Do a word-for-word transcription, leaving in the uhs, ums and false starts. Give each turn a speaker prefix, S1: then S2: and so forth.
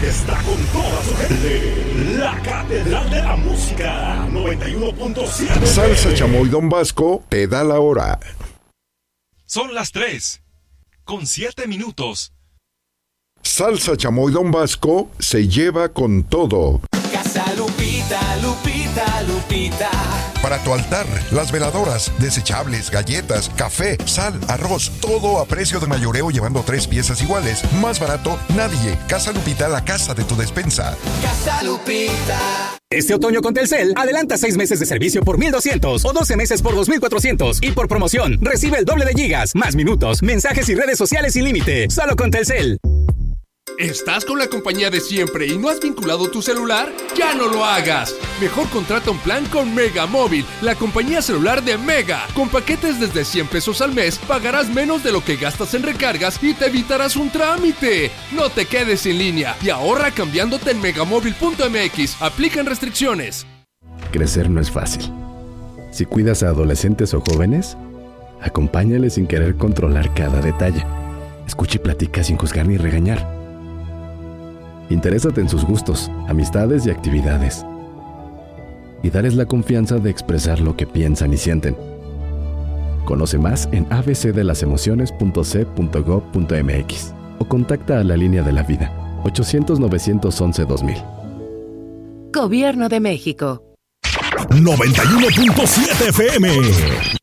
S1: está con toda su gente. La Catedral de la Música, noventa y uno punto siete.
S2: Salsa Chamoy Don Vasco te da la hora.
S3: Son las tres, con siete minutos.
S2: Salsa Chamoy Don Vasco se lleva con todo.
S4: Casa Lupita, Lupita, Lupita.
S5: Para tu altar, las veladoras, desechables, galletas, café, sal, arroz, todo a precio de mayoreo llevando tres piezas iguales. Más barato, nadie. Casa Lupita, la casa de tu despensa.
S4: Casa Lupita.
S6: Este otoño con Telcel, adelanta seis meses de servicio por mil doscientos o doce meses por dos mil cuatrocientos. Y por promoción, recibe el doble de gigas, más minutos, mensajes y redes sociales sin límite. Solo con Telcel.
S7: ¿Estás con la compañía de siempre y no has vinculado tu celular? ¡Ya no lo hagas! Mejor contrata un plan con Mega Móvil, la compañía celular de Mega. Con paquetes desde cien pesos al mes, pagarás menos de lo que gastas en recargas y te evitarás un trámite. No te quedes sin línea y ahorra cambiándote en megamóvil punto m x. Aplican restricciones.
S8: Crecer no es fácil. Si cuidas a adolescentes o jóvenes, acompáñales sin querer controlar cada detalle. Escucha y platica sin juzgar ni regañar. Interésate en sus gustos, amistades y actividades. Y dales la confianza de expresar lo que piensan y sienten. Conoce más en a b c de las emociones punto c punto gob punto m x o contacta a la línea de la vida ochocientos, novecientos once, dos mil.
S9: Gobierno de México.
S1: noventa y uno punto siete F M.